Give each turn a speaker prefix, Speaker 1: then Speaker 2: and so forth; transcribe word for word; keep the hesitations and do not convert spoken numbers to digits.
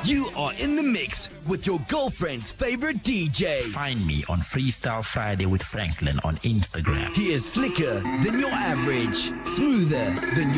Speaker 1: You are in the mix with your girlfriend's favorite D J.
Speaker 2: Find me on Freestyle Friday with Franklin on Instagram.
Speaker 1: He is slicker than your average, smoother than